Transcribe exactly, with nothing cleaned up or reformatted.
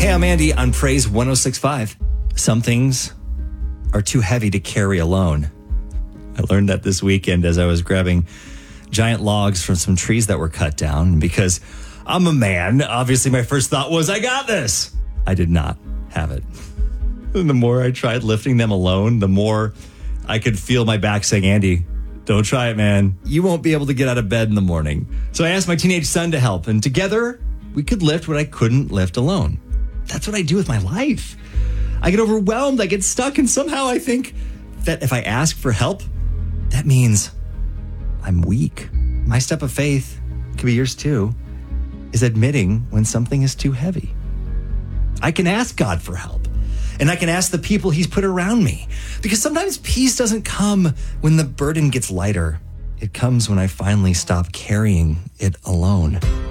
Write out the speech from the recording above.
Hey, I'm Andy on Praise one oh six point five. Some things are too heavy to carry alone. I learned that this weekend as I was grabbing giant logs from some trees that were cut down. Because I'm a man, obviously my first thought was, I got this. I did not have it. And the more I tried lifting them alone, the more I could feel my back saying, Andy, don't try it, man. You won't be able to get out of bed in the morning. So I asked my teenage son to help, and together we could lift what I couldn't lift alone. That's what I do with my life. I get overwhelmed, I get stuck, and somehow I think that if I ask for help, that means I'm weak. My step of faith, could be yours too, is admitting when something is too heavy. I can ask God for help, and I can ask the people he's put around me, because sometimes peace doesn't come when the burden gets lighter. It comes when I finally stop carrying it alone.